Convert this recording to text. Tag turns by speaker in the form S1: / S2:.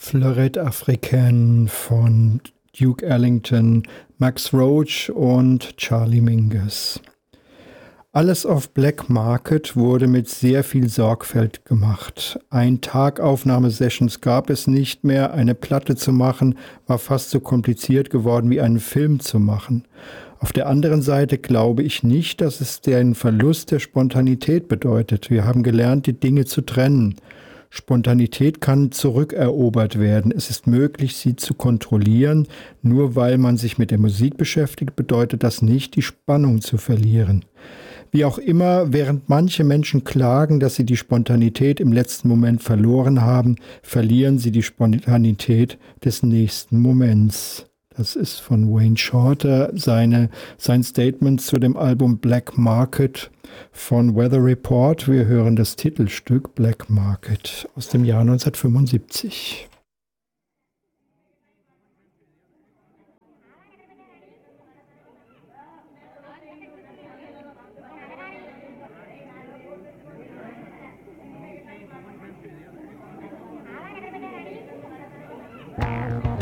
S1: Fleurette Africaine von Duke Ellington, Max Roach und Charlie Mingus. Alles auf Black Market wurde mit sehr viel Sorgfalt gemacht. Ein Tag Aufnahmesessions gab es nicht mehr. Eine Platte zu machen war fast so kompliziert geworden wie einen Film zu machen. Auf der anderen Seite glaube ich nicht, dass es den Verlust der Spontanität bedeutet. Wir haben gelernt, die Dinge zu trennen. Spontanität kann zurückerobert werden. Es ist möglich, sie zu kontrollieren. Nur weil man sich mit der Musik beschäftigt, bedeutet das nicht, die Spannung zu verlieren. Wie auch immer, während manche Menschen klagen, dass sie die Spontanität im letzten Moment verloren haben, verlieren sie die Spontanität des nächsten Moments. Das ist von Wayne Shorter sein Statement zu dem Album Black Market von Weather Report. Wir hören das Titelstück Black Market aus dem Jahr 1975.
S2: Wow.